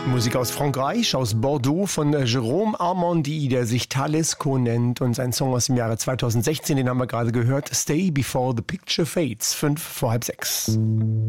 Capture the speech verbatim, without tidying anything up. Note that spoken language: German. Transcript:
Musik aus Frankreich, aus Bordeaux von Jérôme Armandi, der sich Talesco nennt, und sein Song aus dem Jahre zweitausendsechzehn, den haben wir gerade gehört, Stay Before the Picture Fades, fünf vor halb sechs.